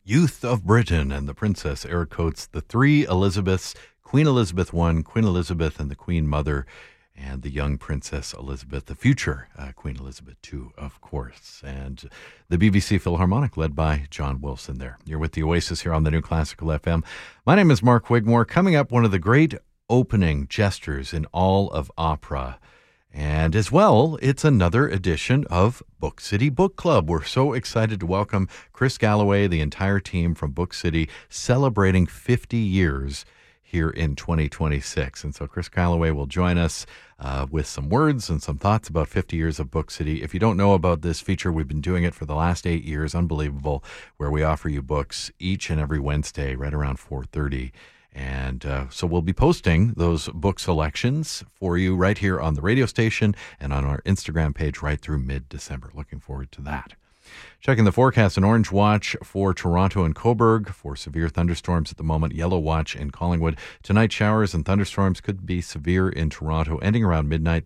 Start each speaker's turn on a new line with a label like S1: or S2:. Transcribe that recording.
S1: Youth of Britain and the Princess air quotes the three Elizabeths, Queen Elizabeth I, Queen Elizabeth and the Queen Mother, and the young Princess Elizabeth, the future Queen Elizabeth II, of course. And the BBC Philharmonic led by John Wilson there. You're with the Oasis here on the New Classical FM. My name is Mark Wigmore. Coming up, one of the great opening gestures in all of opera. And as well, it's another edition of Book City Book Club. We're so excited to welcome Chris Galloway, the entire team from Book City, celebrating 50 years here in 2026. And so Chris Galloway will join us with some words and some thoughts about 50 years of Book City. If you don't know about this feature, we've been doing it for the last 8 years, unbelievable, where we offer you books each and every Wednesday right around 4:30. And so we'll be posting those book selections for you right here on the radio station and on our Instagram page right through mid-December. Looking forward to that. Checking the forecast, an orange watch for Toronto and Cobourg for severe thunderstorms at the moment. Yellow watch in Collingwood. Tonight, showers and thunderstorms could be severe in Toronto, ending around midnight.